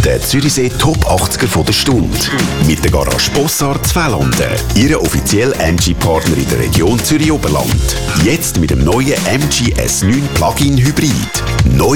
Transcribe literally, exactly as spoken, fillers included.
Der Zürichsee Top achtziger von der Stunde. Mit der Garage Bossard Zweitlanden. Ihre offizielle M G-Partner in der Region Zürich-Oberland. Jetzt mit dem neuen M G S neun Plug-in Hybrid. Neu